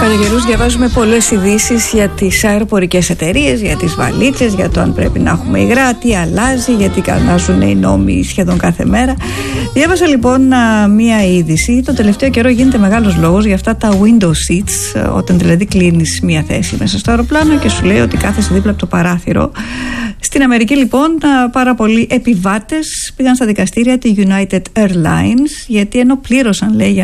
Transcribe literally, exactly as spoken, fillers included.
Κατά καιρούς διαβάζουμε πολλές ειδήσεις για τις αεροπορικές εταιρείες, για τις βαλίτσες, για το αν πρέπει να έχουμε υγρά, τι αλλάζει, γιατί κανάζουν οι νόμοι σχεδόν κάθε μέρα. Διάβασα λοιπόν μία είδηση. Το τελευταίο καιρό γίνεται μεγάλος λόγος για αυτά τα window seats, όταν δηλαδή κλείνεις μία θέση μέσα στο αεροπλάνο και σου λέει ότι κάθεσαι δίπλα από το παράθυρο. Στην Αμερική λοιπόν πάρα πολλοί επιβάτες πήγαν στα δικαστήρια τη United Airlines, γιατί ενώ πλήρωσαν, λέει, για